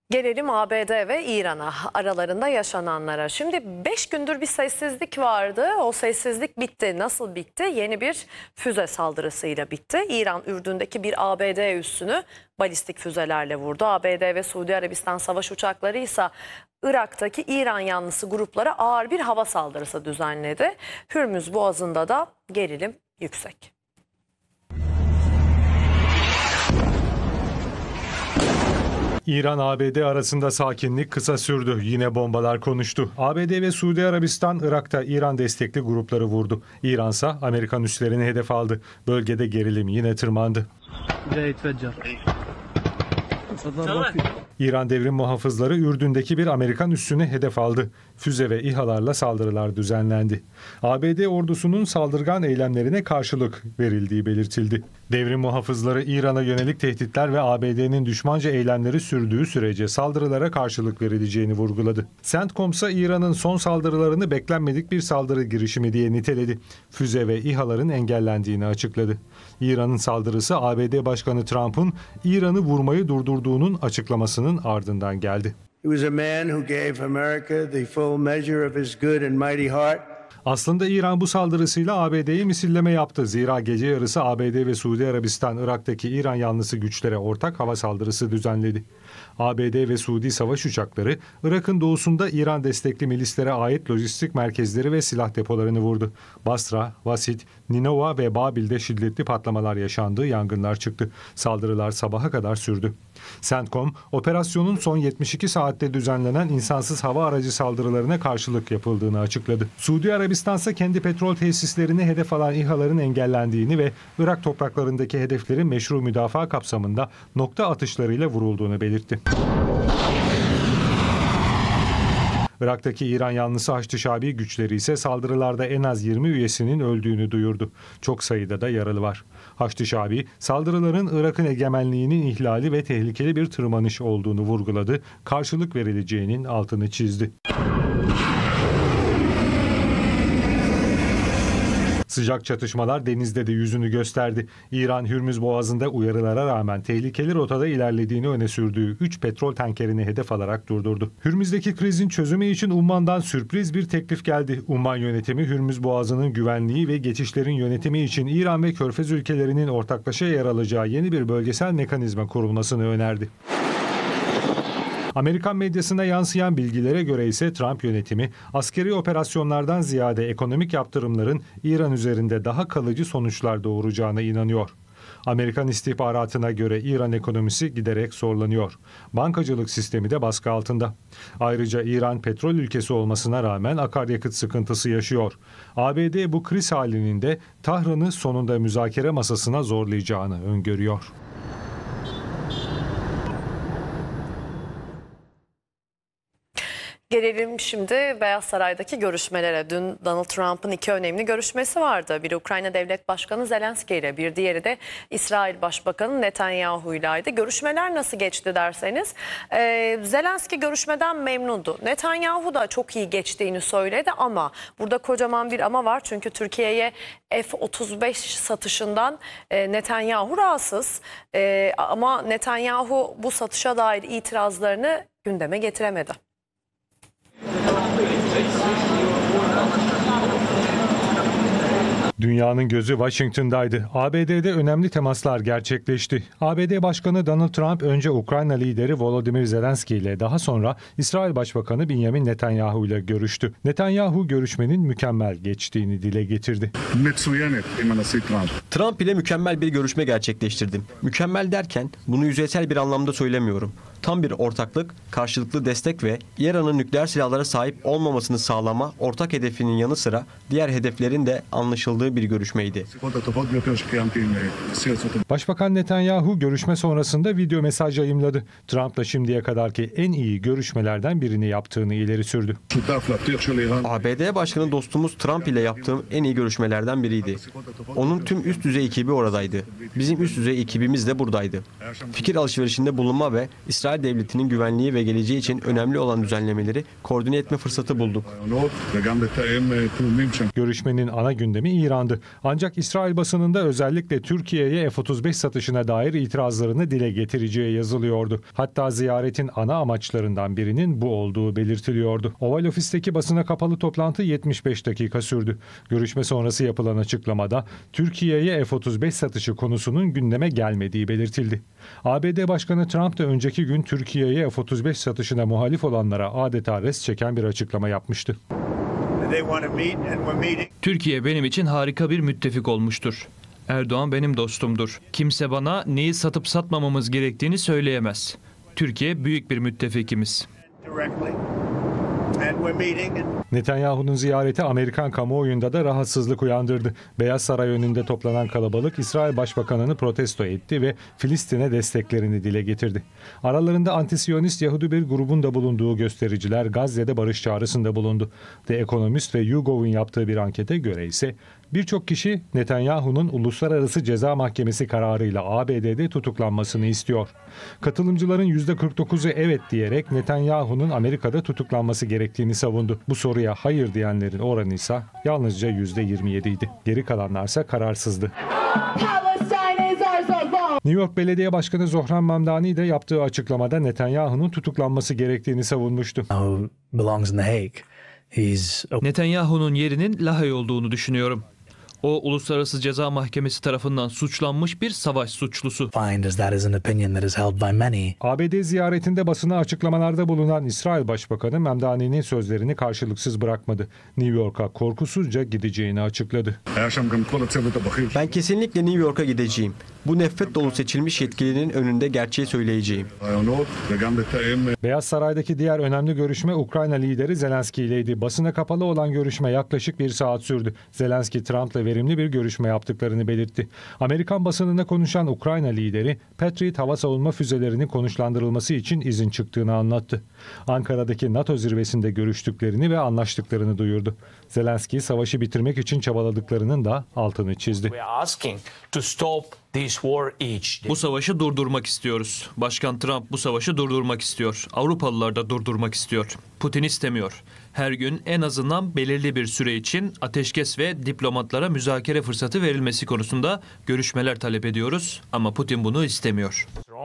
Gelelim ABD ve İran'a, aralarında yaşananlara. Şimdi 5 gündür bir sessizlik vardı. O sessizlik bitti. Nasıl bitti? Yeni bir füze saldırısıyla bitti. İran, Ürdün'deki bir ABD üssünü balistik füzelerle vurdu. ABD ve Suudi Arabistan savaş uçakları ise Irak'taki İran yanlısı gruplara ağır bir hava saldırısı düzenledi. Hürmüz Boğazı'nda da gerilim yüksek. İran-ABD arasında sakinlik kısa sürdü. Yine bombalar konuştu. ABD ve Suudi Arabistan Irak'ta İran destekli grupları vurdu. İransa Amerikan üslerini hedef aldı. Bölgede gerilim yine tırmandı. İran devrim muhafızları Ürdün'deki bir Amerikan üssünü hedef aldı. Füze ve İHA'larla saldırılar düzenlendi. ABD ordusunun saldırgan eylemlerine karşılık verildiği belirtildi. Devrim muhafızları İran'a yönelik tehditler ve ABD'nin düşmanca eylemleri sürdüğü sürece saldırılara karşılık verileceğini vurguladı. CENTCOM ise İran'ın son saldırılarını beklenmedik bir saldırı girişimi diye niteledi. Füze ve İHA'ların engellendiğini açıkladı. İran'ın saldırısı ABD Başkanı Trump'ın İran'ı vurmayı durdurduğunun açıklamasının ardından geldi. Aslında İran bu saldırısıyla ABD'ye misilleme yaptı. Zira gece yarısı ABD ve Suudi Arabistan Irak'taki İran yanlısı güçlere ortak hava saldırısı düzenledi. ABD ve Suudi savaş uçakları Irak'ın doğusunda İran destekli milislere ait lojistik merkezleri ve silah depolarını vurdu. Basra, Vasit, Ninova ve Babil'de şiddetli patlamalar yaşandı, yangınlar çıktı. Saldırılar sabaha kadar sürdü. CENTCOM, operasyonun son 72 saatte düzenlenen insansız hava aracı saldırılarına karşılık yapıldığını açıkladı. Suudi Arabistan ise kendi petrol tesislerini hedef alan İHA'ların engellendiğini ve Irak topraklarındaki hedeflerin meşru müdafaa kapsamında nokta atışlarıyla vurulduğunu belirtti. Irak'taki İran yanlısı Haçlı Şabi güçleri ise saldırılarda en az 20 üyesinin öldüğünü duyurdu. Çok sayıda da yaralı var. Haçlı Şabi, saldırıların Irak'ın egemenliğinin ihlali ve tehlikeli bir tırmanış olduğunu vurguladı. Karşılık verileceğinin altını çizdi. Sıcak çatışmalar denizde de yüzünü gösterdi. İran, Hürmüz Boğazı'nda uyarılara rağmen tehlikeli rotada ilerlediğini öne sürdüğü 3 petrol tankerini hedef alarak durdurdu. Hürmüz'deki krizin çözümü için Umman'dan sürpriz bir teklif geldi. Umman yönetimi, Hürmüz Boğazı'nın güvenliği ve geçişlerin yönetimi için İran ve Körfez ülkelerinin ortaklaşa yer alacağı yeni bir bölgesel mekanizma kurulmasını önerdi. Amerikan medyasına yansıyan bilgilere göre ise Trump yönetimi askeri operasyonlardan ziyade ekonomik yaptırımların İran üzerinde daha kalıcı sonuçlar doğuracağına inanıyor. Amerikan istihbaratına göre İran ekonomisi giderek zorlanıyor. Bankacılık sistemi de baskı altında. Ayrıca İran petrol ülkesi olmasına rağmen akaryakıt sıkıntısı yaşıyor. ABD bu kriz halinin de Tahran'ı sonunda müzakere masasına zorlayacağını öngörüyor. Gelelim şimdi Beyaz Saray'daki görüşmelere. Dün Donald Trump'ın 2 önemli görüşmesi vardı. Biri Ukrayna Devlet Başkanı Zelenski ile, bir diğeri de İsrail Başbakanı Netanyahu ileydi. Görüşmeler nasıl geçti derseniz, Zelenski görüşmeden memnundu. Netanyahu da çok iyi geçtiğini söyledi ama burada kocaman bir ama var. Çünkü Türkiye'ye F-35 satışından Netanyahu rahatsız. Ama Netanyahu bu satışa dair itirazlarını gündeme getiremedi. Dünyanın gözü Washington'daydı. ABD'de önemli temaslar gerçekleşti. ABD Başkanı Donald Trump önce Ukrayna lideri Volodymyr Zelenski ile, daha sonra İsrail Başbakanı Benjamin Netanyahu ile görüştü. Netanyahu görüşmenin mükemmel geçtiğini dile getirdi. Trump ile mükemmel bir görüşme gerçekleştirdim. Mükemmel derken bunu yüzeysel bir anlamda söylemiyorum. Tam bir ortaklık, karşılıklı destek ve İran'ın nükleer silahlara sahip olmamasını sağlama ortak hedefinin yanı sıra diğer hedeflerin de anlaşıldığı bir görüşmeydi. Başbakan Netanyahu görüşme sonrasında video mesaj yayımladı. Trump'la şimdiye kadarki en iyi görüşmelerden birini yaptığını ileri sürdü. ABD Başkanı dostumuz Trump ile yaptığım en iyi görüşmelerden biriydi. Onun tüm üst düzey ekibi oradaydı. Bizim üst düzey ekibimiz de buradaydı. Fikir alışverişinde bulunma ve İsrail İsrail Devleti'nin güvenliği ve geleceği için önemli olan düzenlemeleri koordine etme fırsatı bulduk. Görüşmenin ana gündemi İran'dı. Ancak İsrail basınında özellikle Türkiye'ye F-35 satışına dair itirazlarını dile getireceği yazılıyordu. Hatta ziyaretin ana amaçlarından birinin bu olduğu belirtiliyordu. Oval Ofis'teki basına kapalı toplantı 75 dakika sürdü. Görüşme sonrası yapılan açıklamada Türkiye'ye F-35 satışı konusunun gündeme gelmediği belirtildi. ABD Başkanı Trump da önceki gün Türkiye'ye F-35 satışına muhalif olanlara adeta res çeken bir açıklama yapmıştı. Türkiye benim için harika bir müttefik olmuştur. Erdoğan benim dostumdur. Kimse bana neyi satıp satmamamız gerektiğini söyleyemez. Türkiye büyük bir müttefikimiz. Netanyahu'nun ziyareti Amerikan kamuoyunda da rahatsızlık uyandırdı. Beyaz Saray önünde toplanan kalabalık İsrail Başbakanı'nı protesto etti ve Filistin'e desteklerini dile getirdi. Aralarında antisiyonist Yahudi bir grubun da bulunduğu göstericiler Gazze'de barış çağrısında bulundu. The Economist ve YouGov'un yaptığı bir ankete göre ise birçok kişi Netanyahu'nun Uluslararası Ceza Mahkemesi kararıyla ABD'de tutuklanmasını istiyor. Katılımcıların %49'u evet diyerek Netanyahu'nun Amerika'da tutuklanması gerektiğini savundu. Bu soruya hayır diyenlerin oranı ise yalnızca %27 idi. Geri kalanlarsa kararsızdı. New York Belediye Başkanı Zohran Mamdani de yaptığı açıklamada Netanyahu'nun tutuklanması gerektiğini savunmuştu. Netanyahu'nun yerinin Lahey olduğunu düşünüyorum. O Uluslararası Ceza Mahkemesi tarafından suçlanmış bir savaş suçlusu. ABD ziyaretinde basına açıklamalarda bulunan İsrail Başbakanı Mamdani'nin sözlerini karşılıksız bırakmadı. New York'a korkusuzca gideceğini açıkladı. Ben kesinlikle New York'a gideceğim. Bu nefret dolu seçilmiş yetkilinin önünde gerçeği söyleyeceğim. Beyaz Saray'daki diğer önemli görüşme Ukrayna lideri Zelenski ileydi. Basına kapalı olan görüşme yaklaşık 1 saat sürdü. Zelenski, Trump'la verimli bir görüşme yaptıklarını belirtti. Amerikan basınına konuşan Ukrayna lideri, Patriot hava savunma füzelerinin konuşlandırılması için izin çıktığını anlattı. Ankara'daki NATO zirvesinde görüştüklerini ve anlaştıklarını duyurdu. Zelenski, savaşı bitirmek için çabaladıklarının da altını çizdi. Bu savaşı durdurmak istiyoruz. Başkan Trump bu savaşı durdurmak istiyor. Avrupalılar da durdurmak istiyor. Putin istemiyor. Her gün en azından belirli bir süre için ateşkes ve diplomatlara müzakere fırsatı verilmesi konusunda görüşmeler talep ediyoruz. Ama Putin bunu istemiyor.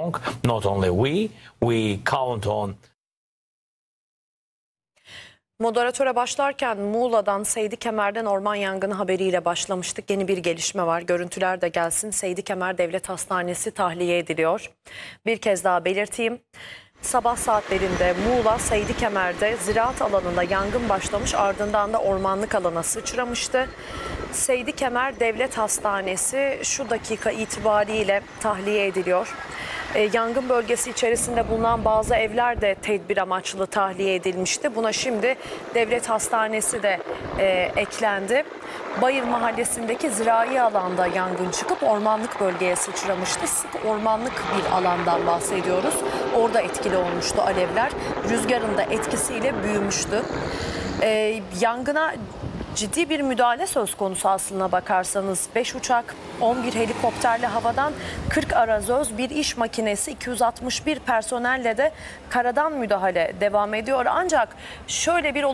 Moderatöre başlarken Muğla'dan Seydi Kemer'den orman yangını haberiyle başlamıştık. Yeni bir gelişme var. Görüntüler de gelsin. Seydi Kemer Devlet Hastanesi tahliye ediliyor. Bir kez daha belirteyim. Sabah saatlerinde Muğla Seydi Kemer'de ziraat alanında yangın başlamış, ardından da ormanlık alana sıçramıştı. Seydi Kemer Devlet Hastanesi şu dakika itibariyle tahliye ediliyor. Yangın bölgesi içerisinde bulunan bazı evler de tedbir amaçlı tahliye edilmişti. Buna şimdi Devlet Hastanesi de eklendi. Bayır Mahallesi'ndeki zirai alanda yangın çıkıp ormanlık bölgeye sıçramıştı. Sık ormanlık bir alandan bahsediyoruz. Orada etkili olmuştu alevler. Rüzgarın da etkisiyle büyümüştü. Yangına ciddi bir müdahale söz konusu aslına bakarsanız. 5 uçak, 11 helikopterle havadan 40 arazöz, bir iş makinesi, 261 personelle de karadan müdahale devam ediyor. Ancak şöyle bir